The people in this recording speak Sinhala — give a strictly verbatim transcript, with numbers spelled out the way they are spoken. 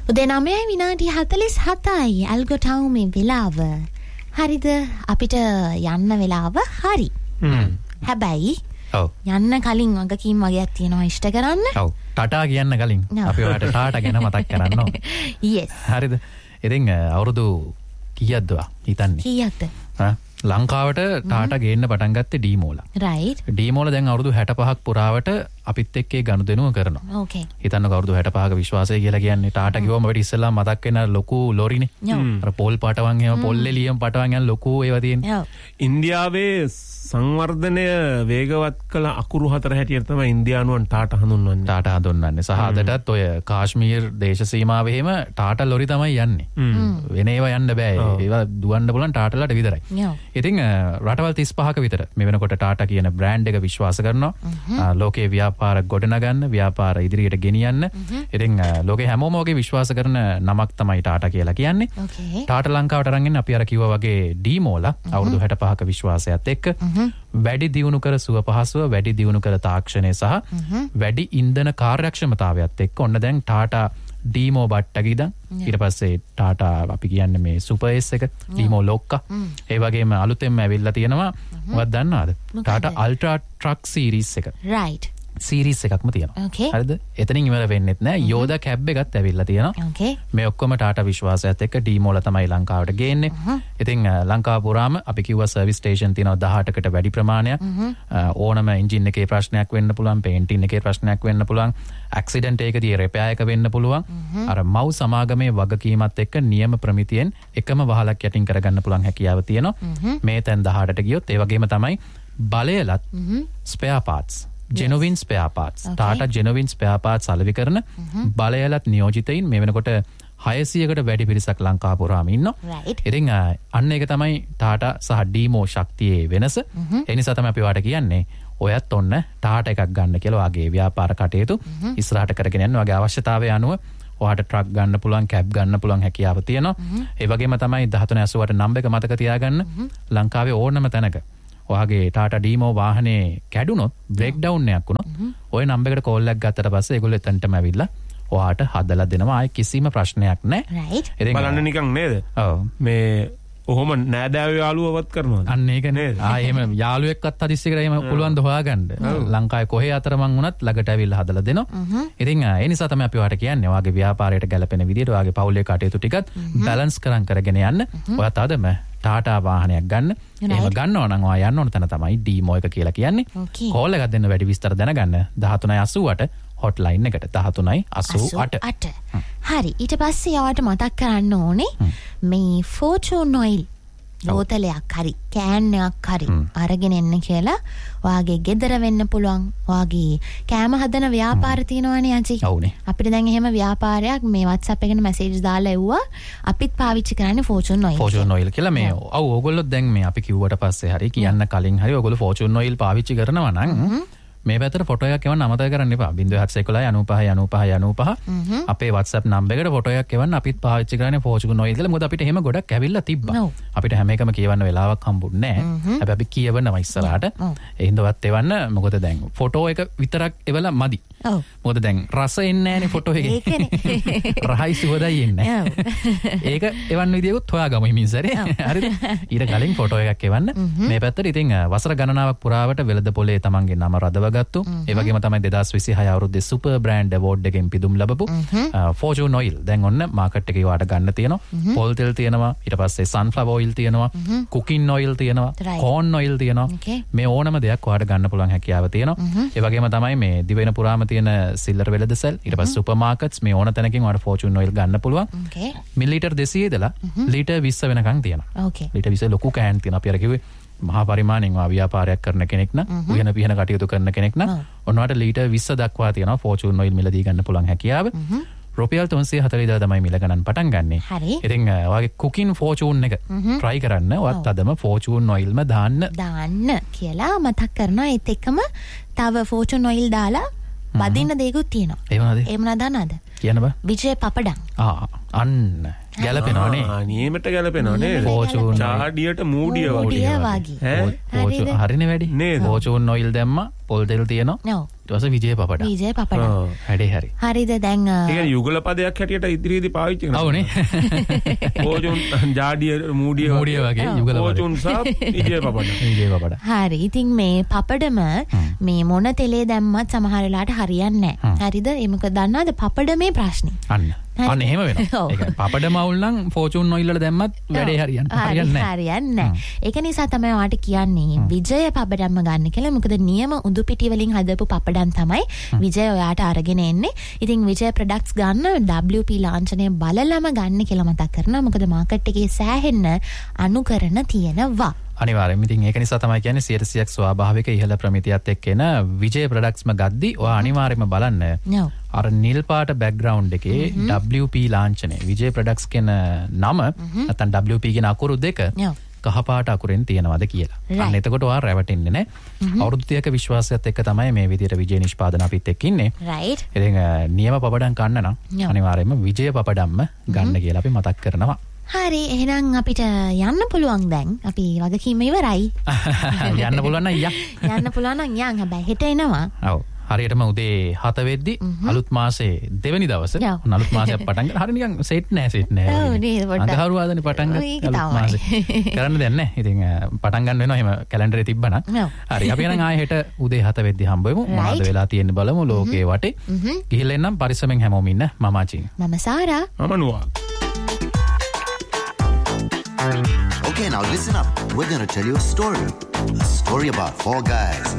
උදේ නවය විනාඩි හතළිස් හතයි ඇල්ගොටවුමේ වෙලාව. හරිද? අපිට යන්න වෙලාව හරි. හැබැයි යන්න කලින් වගකීම් වගේක් තියෙනවා ඉෂ්ට කරන්න. ඔව්. ටටා කියන්න කලින් අපි ඔයාලට ටාටා ගැන මතක් කරන්න ඕන. yes. හරිද? ඉතින් අවුරුදු කීයක්ද හිතන්නේ? කීයක්ද? ලංකාවට ටාටා ගේන්න පටන් ගත්තේ ඩීමෝලා. right. ඩීමෝලා දැන් අවුරුදු හැටපහක් පුරාවට අපිත් එක්ක ගනුදෙනුව කරනවා. okay. හිතන්නකෝ අවුරුදු හැටපහක විශ්වාසය කියලා කියන්නේ ටාටා කිව්වම අපිට ඉස්සෙල්ලා මතක් වෙන ලොකු ලොරිනේ. අර පොල් පටවන් එහෙම පොල් එළියම පටවන් යන ලොකු ඒවා තියෙන්නේ. ඉන්දියාවේ සංවර්ධනය වේගවත් කළ අකුරු හතර හැටියට තමයි ඉන්දියානුවන් ටාටා හඳුන්වන්නේ. ටාටා හඳුන්වන්නේ. සහ අදටත් ඔය කාශ්මීර් දේශ සීමාවේ එහෙම ටාටා ලොරි තමයි යන්නේ. වෙන ඒවා යන්න බෑ. ඒවා දුවන්න පුළුවන් ටාටාලාට විතරයි. ඉතින් රටවල් තිස් පහක විතර මේ වෙනකොට ටාටා කියන බ්‍රෑන්ඩ් එක විශ්වාස කරනවා. ලෝකේ ව්‍යාපාර ගොඩනගන්න, ව්‍යාපාර ඉදිරියට ගෙනියන්න. ඉතින් ලෝකේ හැමෝම වගේ විශ්වාස කරන නමක් තමයි ටාටා කියලා කියන්නේ. ටාටා ලංකාවට අරන් එන්නේ අපි අර කිව්වා වගේ ඩීමෝලා අවුරුදු හැටපහක විශ්වාසයත් එක්ක වැඩි දියුණු කර සුව පහසුව, වැඩි දියුණු කර තාක්ෂණය සහ වැඩි ඉන්ධන කාර්යක්ෂමතාවයත් එක්ක ඔන්න දැන් ටාටා ඩීමෝ බට්ටක ඉඳන් ඊට පස්සේ ටාටා අපි කියන්නේ මේ සුපර් එස් එක, ඩීමෝ ලොක්කා, ඒ වගේම අලුතෙන්ම ඇවිල්ලා තියෙනවා මොකක්ද දන්නවද? ටාටා අල්ට්‍රා ට්‍රක් සීරීස් එක. right. සීරීස් එකක්ම තියෙනවා. හරිද? එතනින් ඉවර වෙන්නෙත් නෑ. යෝදා කැබ් එකත් ඇවිල්ලා තියෙනවා. okay. මේ ඔක්කොම ටාටා විශ්වාසයත් එක්ක ඩීමෝලා තමයි ලංකාවට ගේන්නේ. ඉතින් ලංකාව පුරාම අපි කිව්වා සර්විස් ස්ටේෂන් තියෙනවා දහඅටකට වැඩි ප්‍රමාණයක්. ඕනම එන්ජින් එකේ ප්‍රශ්නයක් වෙන්න පුළුවන්, පේන්ටින් එකේ ප්‍රශ්නයක් වෙන්න පුළුවන්, ඇක්සිඩන්ට් එකකදී රිපෙයාර් එක වෙන්න පුළුවන්. අර මව් සමාගමේ වගකීමත් එක්ක නියම ප්‍රමිතියෙන් එකම වහලක් යටින් කරගන්න පුළුවන් හැකියාව තියෙනවා. මේ තැන් දහඅටට ගියොත් ඒ වගේම තමයි බලයලත් spare parts, genuine spare parts. Okay. Tata genuine spare parts අලෙවි කරන බලයලත් නියෝජිතයින් මේ වෙනකොට හයසියයකට වැඩි පිරිසක් ලංකාව පුරාම ඉන්නවා. right. ඉතින් අන්න ඒක තමයි ටාටා සහ ඩීමෝ ශක්තියේ වෙනස. ඒ නිසා තමයි අපි වාට කියන්නේ ඔයත් ඔන්න ටාටා එකක් ගන්න කියලා වාගේ ව්‍යාපාර කටයුතු ඉස්සරහට කරගෙන යන්න වාගේ අවශ්‍යතාවය අනුව ඔයාට ට්‍රක් ගන්න පුළුවන්, කැබ් ගන්න පුළුවන් හැකියාව තියෙනවා. ඒ වගේම තමයි දහතුන ඇසුවට නම්බර් එක මතක තියාගන්න. ලංකාවේ ඕනම තැනක ඔයාගේ ටාටා ඩීමෝ වාහනේ කැඩුනොත්, බ්‍රේක් ඩවුන් එකක් වුණොත් ඔය නම්බර් එකට කෝල් එකක් ගත්තට පස්සේ ඒගොල්ලෝ එතනටම ඇවිල්ලා ඔයාට හදලා දෙනවා. ආයේ කිසිම ප්‍රශ්නයක් නැහැ. right. බලන්න නිකන් නේද? ඔව්. මේ ඔහොම නෑදෑයෝ යාළුවවත් කරනවා. අන්න ඒක නේද? ආ එහෙම යාළුවෙක්වත් හදිස්සියකට එහෙම පුළුවන් ද හොයාගන්න. ලංකාවේ කොහේ අතරමං වුණත් ළඟට ඇවිල්ලා හදලා දෙනවා. ඉතින් ඒ නිසා තමයි අපි ඔයාට කියන්නේ ඔයාගේ ව්‍යාපාරයට ගැලපෙන විදිහට ඔයාගේ පවුලේ කටයුතු ටිකත් බැලන්ස් කරන් කරගෙන යන්න. ඔයා තවදම ටාටා වාහනයක් ගන්න. එහෙම ගන්නවා නම් ඔයා යන්න ඕන තැන තමයි ඩීමෝ එක කියලා කියන්නේ. කෝල් එකක් දෙන්න වැඩි විස්තර දැනගන්න දහතුනයි අසූඅට හොට්ලයින් එකට දහතුනයි අසූඅට. හරි. ඊට පස්සේ යාට මතක් කරන්න ඕනේ මේ ෆෝචූන් ඔයිල් බෝතලයක් හරි කෑන්නයක් හරි අරගෙන එන්න කියලා. ඔයාගේ ගෙදර වෙන්න පුළුවන්. ඔයාගේ කෑම හදන ව්‍යාපාර තියෙනවනේ අජි. ඔව්නේ. අපිට දැන් එහෙම ව්‍යාපාරයක් මේ WhatsApp එකෙන් මැසේජ් දාලා එව්වා. අපිත් පාවිච්චි කරන්නේ ෆෝචූන් ඔයිල්. ෆෝචූන් ඔයිල් කියලා මේ ඔව් ඕගොල්ලෝ දැන් මේ අපි කිව්වට පස්සේ හරි කියන්න කලින් හරි ඕගොල්ලෝ ෆෝචූන් ඔයිල් පාවිච්චි කරනවා නම් මේ පැත්තට ෆොටෝ එකක් එවන්න අමතක කරන්න එපා. ज़ीरो आठ एक एक නවය නවය නවය අපේ WhatsApp නම්බර් එකට ෆොටෝ එකක් එවන්න. අපිත් පාවිච්චි කරන්නේ ෆෝචූන් ඔයිල් කියලා. මොකද අපිට එහෙම ගොඩක් ඇවිල්ලා තිබ්බා. අපිට හැම එකම කියවන්න වෙලාවක් හම්බුන්නේ නැහැ. හැබැයි අපි කියවනවා ඉස්සරහට. ඒ හින්දාවත් එවන්න. මොකද දැන් ෆොටෝ එක විතරක් එවලා මදි. මොකද දැන් රස එන්නේ නැහැනේ ෆොටෝ එකේ. ඒකනේ. රහයි සුවදයි එන්නේ නැහැ. ඒක එවන්න විදියකුත් හොයාගමු හිමින්සරේ. හරිද? ඊට කලින් ෆොටෝ එකක් එවන්න. මේ පැත්තට ඉතින් වසර ගණනාවක් පුරාවට වෙළඳ පොලේ තමන්ගේ නම රදව ගත්තු. ඒ වගේම තමයි දෙදාස් විසිහය අවුරුද්දේ සුපර් බ්‍රෑන්ඩ් අවෝඩ් එකෙන් පිදුම් ලැබපු ෆෝචූන් ඔයිල් දැන් ඔන්න මාකට් එකේ වාට ගන්න තියෙනවා. පොල් තෙල් තියෙනවා, ඊට පස්සේ සන්ෆ්ලවර් ඔයිල් තියෙනවා, කුකින් ඔයිල් තියෙනවා, කෝන් ඔයිල් තියෙනවා. මේ ඕනම දෙයක් වාට ගන්න පුළුවන් හැකියාව තියෙනවා. ඒ වගේම තමයි මේ දිවෙන පුරාම තියෙන සිල්ලර් වෙළඳසැල්, ඊට පස්සේ සුපර් මාකට්ස් මේ ඕන තැනකින් වාට ෆෝචූන් ඔයිල් ගන්න පුළුවන්. මිලිලීටර් දෙසීය ඉඳලා ලීටර් විස්ස වෙනකන් තියෙනවා. ලීටර් විස්ස ලොකු කෑන් තියෙනවා. අපි අර කිව්වේ මහා පරිමාණයෙන් ව්‍යාපාරයක් කරන කෙනෙක් නම් උයන පිහන කටයුතු කරන කෙනෙක් නම් ඔන්නවට ලීටර් විස්ස දක්වා තියෙනවා ෆෝචූන් ඔයිල් මිලදී ගන්න පුළුවන් හැකියාව. රුපියල් තුන්සිය හතළිස් දාහ තමයි මිල ගණන් පටන් ගන්නෙ. ඉතින් ඔයාගේ කුකින් ෆෝචූන් එක try කරන්න. ඔයත් අදම ෆෝචූන් ඔයිල්ම දාන්න දාන්න කියලා මතක් කරනවා. ඒත් එක්කම තව ෆෝචූන් ඔයිල් දාලා බදින්න දෙයක්ත් තියෙනවා. ඒ මොනවාද? ඒ මොනවාද දන්නවද? කියන්න බෑ. විජේ පපඩම්. ආ අන්න ගැලපෙනවානේ. නියමට ගැලපෙනවානේ. ෆෝචූන් චාඩියට මූඩිය වගේ. ෆෝචූන් හරිනේ වැඩි. ෆෝචූන් ඔයිල් දැම්ම පොල් තෙල් තියෙනවා. ඊට පස්සේ විජය පපඩ. විජය පපඩ. හැඩේ හරි. හරිද දැන් ඒ කියන්නේ යුගල පදයක් හැටියට ඉදිරියේදී පාවිච්චි කරනවා. ඔව්නේ. ෆෝචූන් ජාඩිය මූඩිය මූඩිය වගේ යුගල පද. ෆෝචූන් සහ විජය පපඩ. විජය පපඩ. හරි. ඉතින් මේ පපඩම මේ මොන තෙලේ දැම්මත් සමහර වෙලාවට හරියන්නේ නැහැ. හරිද? ඒ මොකද දන්නවද පපඩමේ ප්‍රශ්නේ. අන්න. අන්න එහෙම වෙනවා. ඒක පපඩ මවුල් නම් ෆෝචූන් ඔයිල් වල දැම්මත් වැඩේ හරියන්නේ හරියන්නේ නැහැ. හරියන්නේ නැහැ. ඒක නිසා තමයි ඔයාට කියන්නේ විජය පපඩම්ම ගන්න කියලා. මොකද නියම උඳු පිටි වලින් හදපු පපඩම් තමයි විජය ඔයාට අරගෙන එන්නේ. ඉතින් විජය ප්‍රොඩක්ට්ස් ගන්න W P ලාංඡනය බලලම ගන්න කියලා මතක් කරනවා. මොකද මාකට් එකේ සෑහෙන්න අනුකරණ තියෙනවා. අනිවාර්යයෙන්. ඉතින් ඒක නිසා තමයි කියන්නේ සියයට සියයක් ස්වාභාවික ඉහළ ප්‍රමිතියත් එක්ක එන විජය ප්‍රොඩක්ට්ස්ම ගද්දි ඔයා අනිවාර්යයෙන්ම බලන්න. අර නිල් පාට බෑග්ග්‍රවුන්ඩ් එකේ W P ලාංඡනය විජය ප්‍රොඩක්ට්ස් කියන නම නැත්නම් W P කියන අකුරු දෙක කහ පාට අකුරෙන් තියෙනවද කියලා. අන්න එතකොට ඔයා රැවටෙන්නේ නැහැ. අවුරුදු තිහක විශ්වාසයත් එක්ක තමයි මේ විදිහට විජය නිෂ්පාදන අපිත් එක්ක ඉන්නේ. රයිට්. ඉතින් නියම පපඩම් කන්න නම් අනිවාර්යයෙන්ම විජය පපඩම්ම ගන්න කියලා අපි මතක් කරනවා. හරි එහෙනම් අපිට යන්න පුළුවන් දැන්. අපි වගකීම ඉවරයි. යන්න පුළුවන් නම් යා. යන්න පුළුවන් නම් යන්. හැබැයි හෙට එනවා. ඔව්. හරියටම උදේ හත වෙද්දි අලුත් මාසේ දෙවෙනි දවසේ අලුත් මාසයක් පටන් ගන්න. හරිය නිකන් සෙට් නෑ සෙට් නෑ. ඔව් නේද පොඩ්ඩක්. අඟහරුවාදනේ පටන් ගන්න අලුත් මාසේ. කරන්න දෙයක් නෑ. ඉතින් පටන් ගන්න වෙනවා එහෙම කැලෙන්ඩරේ තිබ්බනම්. හරි අපි එහෙනම් ආයෙ හෙට උදේ හත වෙද්දි හම්බ වෙමු. මොනවද වෙලා තියෙන්නේ බලමු ලෝකේ වටේ. ගිහිල්ලා එන්නම් පරිස්සමෙන් හැමෝම ඉන්න. මම අචින්. මම සාරා. මම නුවා. Okay, now listen up. We're going to tell you a story. A story about four guys